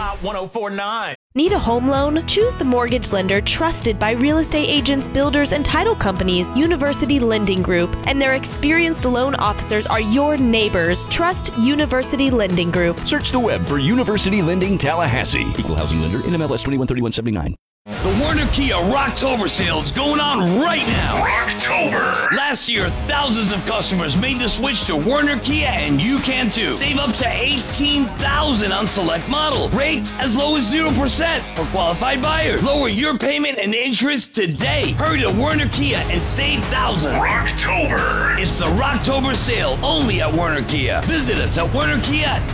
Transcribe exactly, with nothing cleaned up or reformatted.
Hot one oh four point nine. Need a home loan? Choose the mortgage lender trusted by real estate agents, builders, and title companies, University Lending Group, and their experienced loan officers are your neighbors. Trust University Lending Group. Search the web for University Lending Tallahassee. Equal housing lender, N M L S twenty-one thirty-one seventy-nine. The Werner Kia Rocktober sale is going on right now. Rocktober. Last year, thousands of customers made the switch to Werner Kia, and you can too. Save up to eighteen thousand dollars on select model. Rates as low as zero percent for qualified buyers. Lower your payment and interest today. Hurry to Werner Kia and save thousands. Rocktober. It's the Rocktober sale only at Werner Kia. Visit us at werner kia